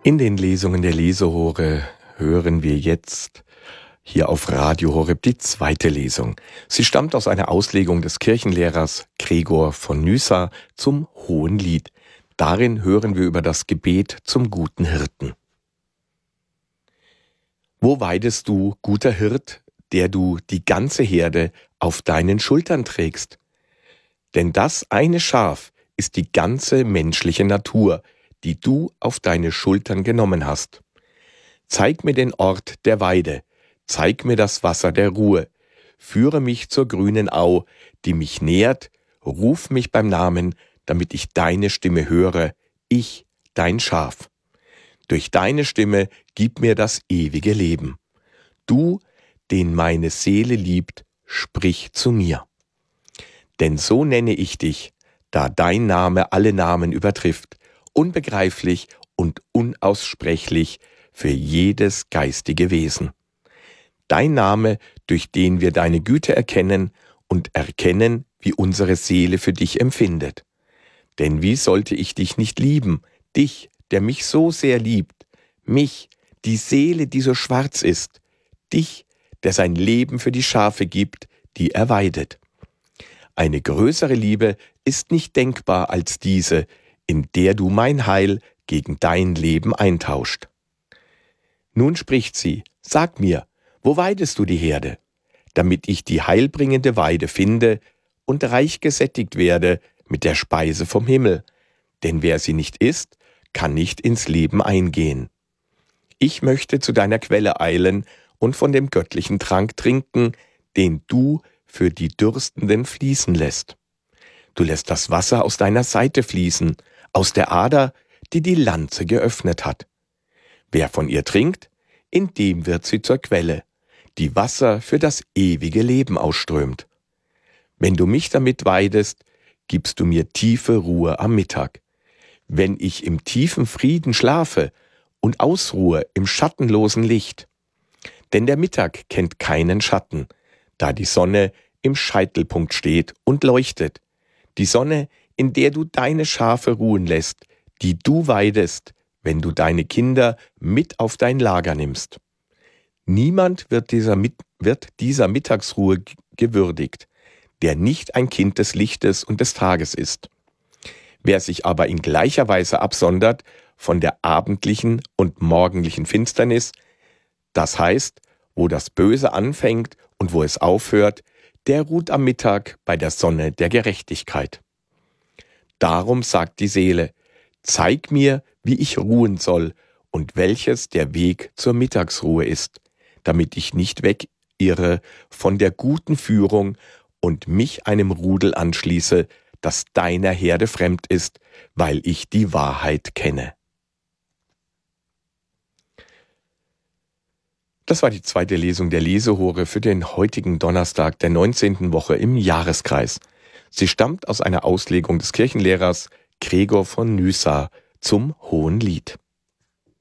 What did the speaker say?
In den Lesungen der Lesehore hören wir jetzt hier auf Radio Horeb die zweite Lesung. Sie stammt aus einer Auslegung des Kirchenlehrers Gregor von Nyssa zum Hohenlied. Darin hören wir über das Gebet zum guten Hirten. Wo weidest du, guter Hirt, der du die ganze Herde auf deinen Schultern trägst? Denn das eine Schaf ist die ganze menschliche Natur, die du auf deine Schultern genommen hast. Zeig mir den Ort der Weide, zeig mir das Wasser der Ruhe, führe mich zur grünen Au, die mich nährt, ruf mich beim Namen, damit ich deine Stimme höre, ich, dein Schaf. Durch deine Stimme gib mir das ewige Leben. Du, den meine Seele liebt, sprich zu mir. Denn so nenne ich dich, da dein Name alle Namen übertrifft, unbegreiflich und unaussprechlich für jedes geistige Wesen. Dein Name, durch den wir deine Güte erkennen und erkennen, wie unsere Seele für dich empfindet. Denn wie sollte ich dich nicht lieben, dich, der mich so sehr liebt, mich, die Seele, die so schwarz ist, dich, der sein Leben für die Schafe gibt, die er weidet. Eine größere Liebe ist nicht denkbar als diese, in der du mein Heil gegen dein Leben eintauscht. Nun spricht sie, sag mir, wo weidest du die Herde, damit ich die heilbringende Weide finde und reich gesättigt werde mit der Speise vom Himmel, denn wer sie nicht isst, kann nicht ins Leben eingehen. Ich möchte zu deiner Quelle eilen und von dem göttlichen Trank trinken, den du für die Dürstenden fließen lässt. Du lässt das Wasser aus deiner Seite fließen, aus der Ader, die die Lanze geöffnet hat. Wer von ihr trinkt, in dem wird sie zur Quelle, die Wasser für das ewige Leben ausströmt. Wenn du mich damit weidest, gibst du mir tiefe Ruhe am Mittag. Wenn ich im tiefen Frieden schlafe und ausruhe im schattenlosen Licht. Denn der Mittag kennt keinen Schatten, da die Sonne im Scheitelpunkt steht und leuchtet. Die Sonne, in der du deine Schafe ruhen lässt, die du weidest, wenn du deine Kinder mit auf dein Lager nimmst. Niemand wird dieser Mittagsruhe gewürdigt, der nicht ein Kind des Lichtes und des Tages ist. Wer sich aber in gleicher Weise absondert von der abendlichen und morgendlichen Finsternis, das heißt, wo das Böse anfängt und wo es aufhört, der ruht am Mittag bei der Sonne der Gerechtigkeit. Darum sagt die Seele, zeig mir, wie ich ruhen soll und welches der Weg zur Mittagsruhe ist, damit ich nicht wegirre von der guten Führung und mich einem Rudel anschließe, das deiner Herde fremd ist, weil ich die Wahrheit kenne. Das war die zweite Lesung der Lesehore für den heutigen Donnerstag der 19. Woche im Jahreskreis. Sie stammt aus einer Auslegung des Kirchenlehrers Gregor von Nyssa zum Hohenlied.